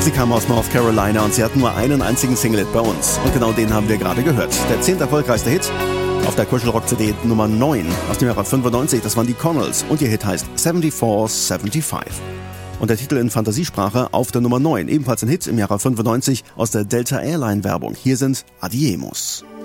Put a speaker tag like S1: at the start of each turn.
S1: Sie kam aus North Carolina und sie hat nur einen einzigen Single-Hit bei uns. Und genau den haben wir gerade gehört. Der 10. erfolgreichste Hit auf der Kuschelrock-CD Nummer 9 aus dem Jahre 95. Das waren die Connells und ihr Hit heißt 7475. Und der Titel in Fantasiesprache auf der Nummer 9. Ebenfalls ein Hit im Jahre 95 aus der Delta Airline Werbung. Hier sind Adiemos.